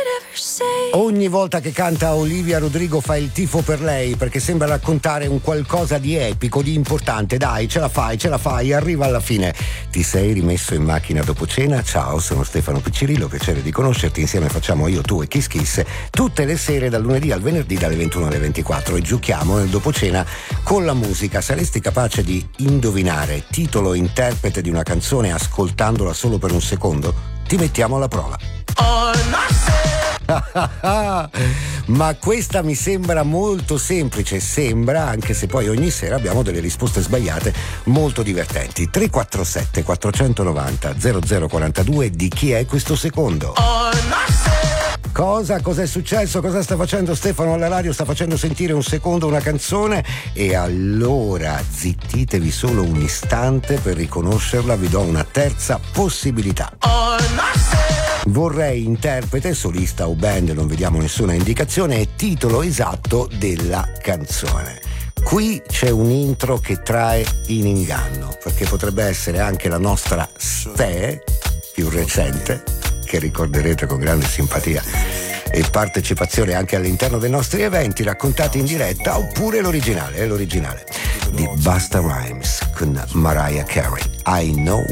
Ogni volta che canta Olivia Rodrigo fa il tifo per lei, perché sembra raccontare un qualcosa di epico, di importante. Dai, ce la fai, arriva alla fine. Ti sei rimesso in macchina dopo cena? Ciao, sono Stefano Piccirillo, piacere di conoscerti. Insieme facciamo Io, Tu e Kiss Kiss tutte le sere dal lunedì al venerdì dalle 21 alle 24 e giochiamo nel dopo cena con la musica. Saresti capace di indovinare titolo e interprete di una canzone ascoltandola solo per un secondo? Ti mettiamo alla prova. Ma questa mi sembra molto semplice, anche se poi ogni sera abbiamo delle risposte sbagliate molto divertenti. 347 490 0042, di chi è questo secondo? Cosa è successo? Cosa sta facendo Stefano alla radio? Sta facendo sentire un secondo una canzone, e allora zittitevi solo un istante per riconoscerla. Vi do una terza possibilità. Vorrei interprete, solista o band, non vediamo nessuna indicazione, e titolo esatto della canzone. Qui c'è un intro che trae in inganno, perché potrebbe essere anche la nostra Ste, più recente, che ricorderete con grande simpatia e partecipazione anche all'interno dei nostri eventi raccontati in diretta, oppure l'originale di Busta Rhymes con Mariah Carey, I Know